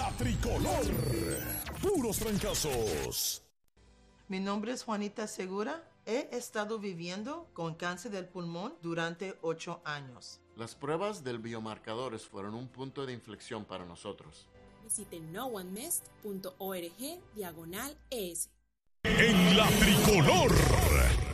La Tricolor. Puros trancazos. Mi nombre es Juanita Segura. He estado viviendo con cáncer del pulmón durante 8 años. Las pruebas del biomarcadores fueron un punto de inflexión para nosotros. Visite noonemest.org/ES. En La Tricolor.